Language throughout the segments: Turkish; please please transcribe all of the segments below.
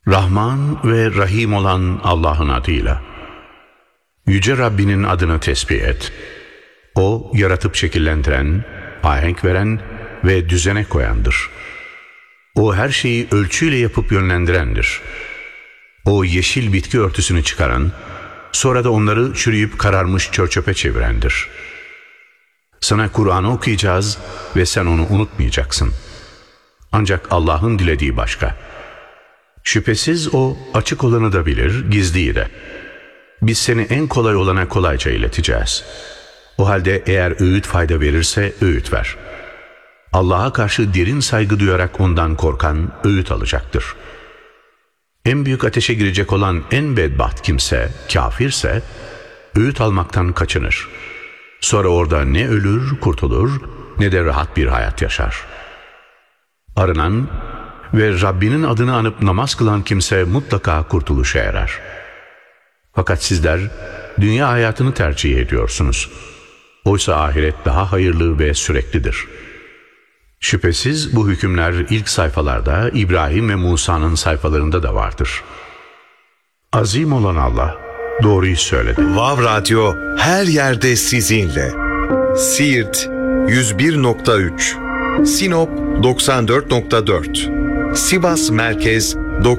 Rahman ve Rahim olan Allah'ın adıyla. Yüce Rabbinin adını tesbih et. O, yaratıp şekillendiren, ahenk veren ve düzene koyandır. O, her şeyi ölçüyle yapıp yönlendirendir. O, yeşil bitki örtüsünü çıkaran, sonra da onları çürüyüp kararmış çöp çevirendir. Sana Kur'an'ı okuyacağız ve sen onu unutmayacaksın. Ancak Allah'ın dilediği başka. Şüphesiz O, açık olanı da bilir, gizliyi de. Biz seni en kolay olana kolayca ileteceğiz. O halde eğer öğüt fayda verirse öğüt ver. Allah'a karşı derin saygı duyarak ondan korkan öğüt alacaktır. En büyük ateşe girecek olan en bedbaht kimse, kafirse, öğüt almaktan kaçınır. Sonra orada ne ölür, kurtulur, ne de rahat bir hayat yaşar. Arınan ve Rabbinin adını anıp namaz kılan kimse mutlaka kurtuluşa erer. Fakat sizler dünya hayatını tercih ediyorsunuz. Oysa ahiret daha hayırlı ve süreklidir. Şüphesiz bu hükümler ilk sayfalarda İbrahim ve Musa'nın sayfalarında da vardır. Azim olan Allah doğruyu söyledi. Vav Radyo her yerde sizinle. Siirt 101.3, Sinop 94.4, Sivas Merkez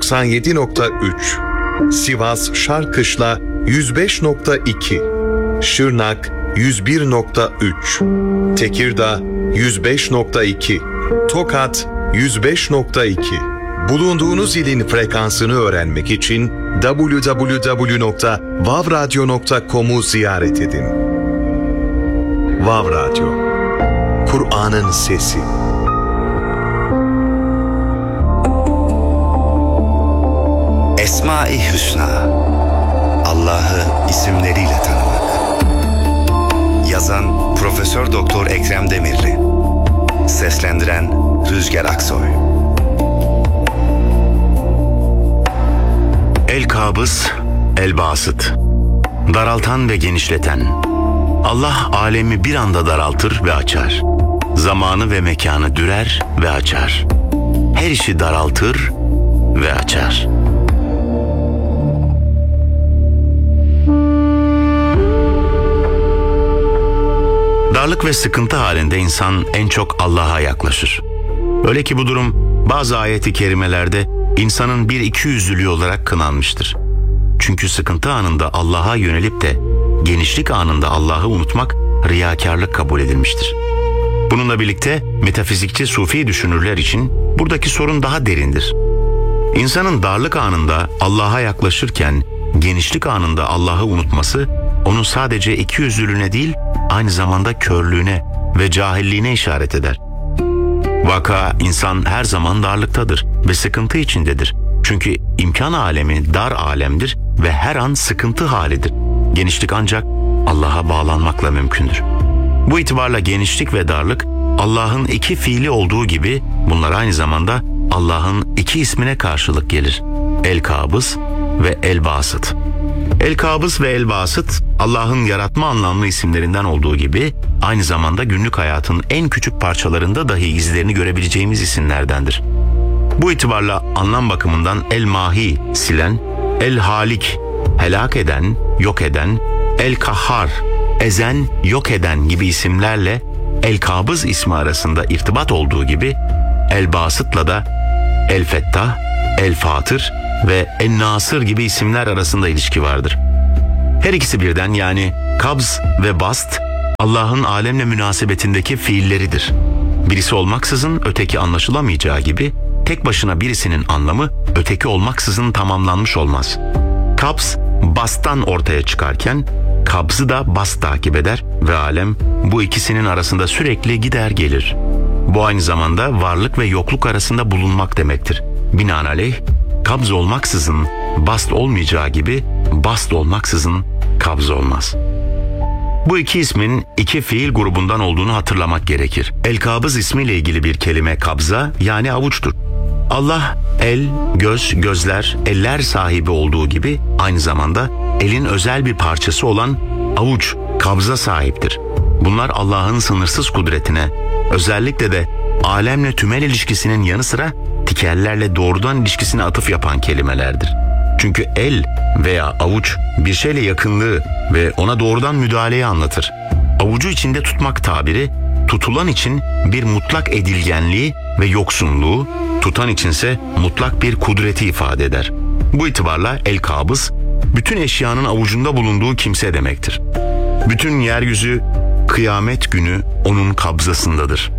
97.3, Sivas Şarkışla 105.2, Şırnak 101.3, Tekirdağ 105.2, Tokat 105.2. Bulunduğunuz ilin frekansını öğrenmek için www.vavradyo.com'u ziyaret edin. Vav Radyo, Kur'an'ın sesi. Esma-i Hüsna, Allah'ı isimleriyle tanımak. Yazan Profesör Doktor Ekrem Demirli. Seslendiren Rüzgar Aksoy. El-Kabız, El-Basıt. Daraltan ve genişleten. Allah alemi bir anda daraltır ve açar. Zamanı ve mekanı dürer ve açar. Her işi daraltır ve açar. Darlık ve sıkıntı halinde insan en çok Allah'a yaklaşır. Öyle ki bu durum bazı ayet-i kerimelerde insanın bir ikiyüzlülüğü olarak kınanmıştır. Çünkü sıkıntı anında Allah'a yönelip de genişlik anında Allah'ı unutmak riyakarlık kabul edilmiştir. Bununla birlikte metafizikçi sufi düşünürler için buradaki sorun daha derindir. İnsanın darlık anında Allah'a yaklaşırken genişlik anında Allah'ı unutması onun sadece ikiyüzlülüğüne değil aynı zamanda körlüğüne ve cahilliğine işaret eder. Vaka insan her zaman darlıktadır ve sıkıntı içindedir. Çünkü imkan alemi dar alemdir ve her an sıkıntı halidir. Genişlik ancak Allah'a bağlanmakla mümkündür. Bu itibarla genişlik ve darlık Allah'ın iki fiili olduğu gibi bunlar aynı zamanda Allah'ın iki ismine karşılık gelir. El-Kabız ve El-Basıt. El-Kabız ve El-Basıt Allah'ın yaratma anlamlı isimlerinden olduğu gibi aynı zamanda günlük hayatın en küçük parçalarında dahi izlerini görebileceğimiz isimlerdendir. Bu itibarla anlam bakımından El-Mahi silen, El-Halik helak eden, yok eden, El-Kahhar ezen, yok eden gibi isimlerle El-Kabız ismi arasında irtibat olduğu gibi El-Basıt'la da El-Fettah, El-Fatır ve En-Nasır gibi isimler arasında ilişki vardır. Her ikisi birden yani kabz ve bast Allah'ın alemle münasebetindeki fiilleridir. Birisi olmaksızın öteki anlaşılamayacağı gibi tek başına birisinin anlamı öteki olmaksızın tamamlanmış olmaz. Kabz basttan ortaya çıkarken kabzı da bast takip eder ve alem bu ikisinin arasında sürekli gider gelir. Bu aynı zamanda varlık ve yokluk arasında bulunmak demektir. Binaenaleyh kabz olmaksızın bast olmayacağı gibi bast olmaksızın kabz olmaz. Bu iki ismin iki fiil grubundan olduğunu hatırlamak gerekir. El-Kabız ismiyle ilgili bir kelime kabza yani avuçtur. Allah el, göz, gözler, eller sahibi olduğu gibi aynı zamanda elin özel bir parçası olan avuç, kabza sahiptir. Bunlar Allah'ın sınırsız kudretine, özellikle de alemle tümel ilişkisinin yanı sıra öteki ellerle doğrudan ilişkisine atıf yapan kelimelerdir. Çünkü el veya avuç bir şeyle yakınlığı ve ona doğrudan müdahaleyi anlatır. Avucu içinde tutmak tabiri, tutulan için bir mutlak edilgenliği ve yoksunluğu, tutan içinse mutlak bir kudreti ifade eder. Bu itibarla el-kabız, bütün eşyanın avucunda bulunduğu kimse demektir. Bütün yeryüzü kıyamet günü onun kabzasındadır.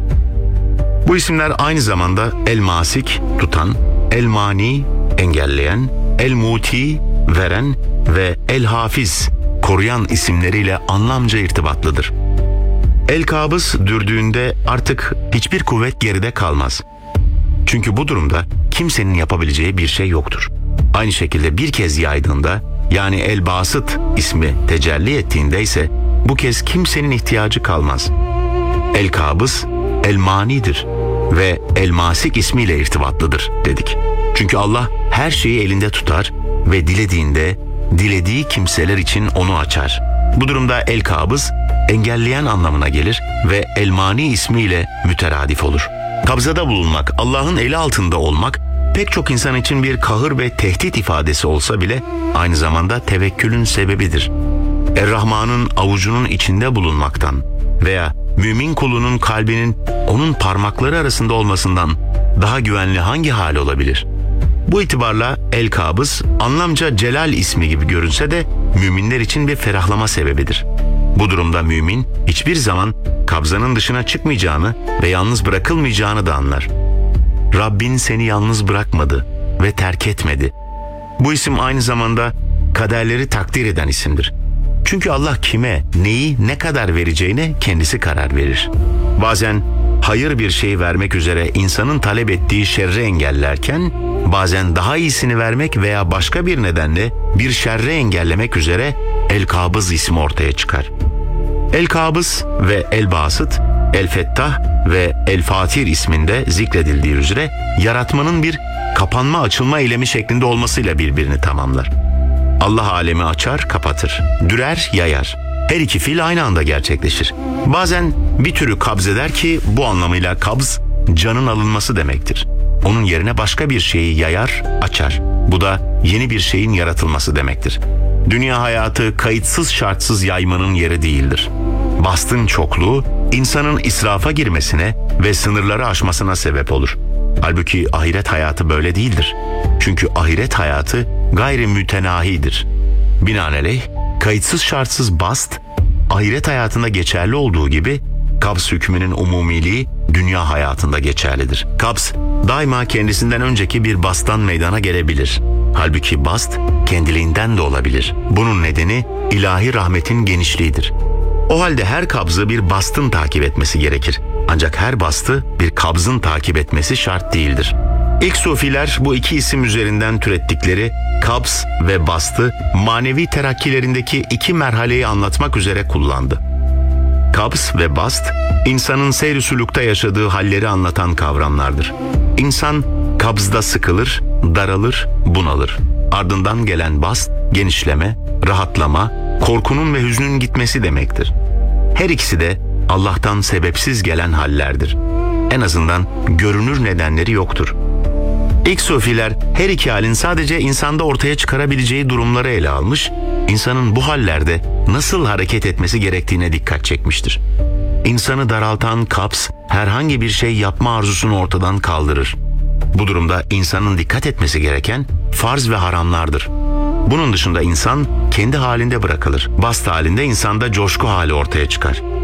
Bu isimler aynı zamanda el-masik, tutan, el-mani, engelleyen, el-muti, veren ve el-hafiz, koruyan isimleriyle anlamca irtibatlıdır. El-kabız dürdüğünde artık hiçbir kuvvet geride kalmaz. Çünkü bu durumda kimsenin yapabileceği bir şey yoktur. Aynı şekilde bir kez yaydığında, yani el-basıt ismi tecelli ettiğinde ise bu kez kimsenin ihtiyacı kalmaz. El-kabız, el-manidir ve el-masik ismiyle irtibatlıdır dedik. Çünkü Allah her şeyi elinde tutar ve dilediğinde dilediği kimseler için onu açar. Bu durumda el-kabız engelleyen anlamına gelir ve el-mani ismiyle müteradif olur. Kabzada bulunmak, Allah'ın eli altında olmak pek çok insan için bir kahır ve tehdit ifadesi olsa bile aynı zamanda tevekkülün sebebidir. Er-Rahman'ın avucunun içinde bulunmaktan veya mümin kulunun kalbinin onun parmakları arasında olmasından daha güvenli hangi hal olabilir? Bu itibarla el-kabız anlamca celal ismi gibi görünse de müminler için bir ferahlama sebebidir. Bu durumda mümin hiçbir zaman kabzanın dışına çıkmayacağını ve yalnız bırakılmayacağını da anlar. Rabbin seni yalnız bırakmadı ve terk etmedi. Bu isim aynı zamanda kaderleri takdir eden isimdir. Çünkü Allah kime, neyi, ne kadar vereceğine kendisi karar verir. Bazen hayır bir şey vermek üzere insanın talep ettiği şerri engellerken, bazen daha iyisini vermek veya başka bir nedenle bir şerri engellemek üzere El-Kabız ismi ortaya çıkar. El-Kabız ve El-Basıt, El-Fettah ve El-Fatir isminde zikredildiği üzere yaratmanın bir kapanma açılma eylemi şeklinde olmasıyla birbirini tamamlar. Allah alemi açar, kapatır, dürer, yayar. Her iki fiil aynı anda gerçekleşir. Bazen bir türü kabz eder ki bu anlamıyla kabz, canın alınması demektir. Onun yerine başka bir şeyi yayar, açar. Bu da yeni bir şeyin yaratılması demektir. Dünya hayatı kayıtsız şartsız yaymanın yeri değildir. Bastın çokluğu insanın israfa girmesine ve sınırları aşmasına sebep olur. Halbuki ahiret hayatı böyle değildir. Çünkü ahiret hayatı gayri mütenahidir. Binaenaleyh kayıtsız şartsız bast, ahiret hayatında geçerli olduğu gibi kabz hükmünün umumiliği dünya hayatında geçerlidir. Kabz daima kendisinden önceki bir basttan meydana gelebilir. Halbuki bast kendiliğinden de olabilir. Bunun nedeni ilahi rahmetin genişliğidir. O halde her kabzı bir bastın takip etmesi gerekir. Ancak her bastı bir kabzın takip etmesi şart değildir. İlk sufiler bu iki isim üzerinden türettikleri kabz ve bastı manevi terakkilerindeki iki merhaleyi anlatmak üzere kullandı. Kabz ve bast, insanın seyr-i sülûkta yaşadığı halleri anlatan kavramlardır. İnsan kabzda sıkılır, daralır, bunalır. Ardından gelen bast, genişleme, rahatlama, korkunun ve hüznün gitmesi demektir. Her ikisi de Allah'tan sebepsiz gelen hallerdir. En azından görünür nedenleri yoktur. İlk sufiler her iki halin sadece insanda ortaya çıkarabileceği durumları ele almış, insanın bu hallerde nasıl hareket etmesi gerektiğine dikkat çekmiştir. İnsanı daraltan kabz herhangi bir şey yapma arzusunu ortadan kaldırır. Bu durumda insanın dikkat etmesi gereken farz ve haramlardır. Bunun dışında insan kendi halinde bırakılır. Bast halinde insanda coşku hali ortaya çıkar.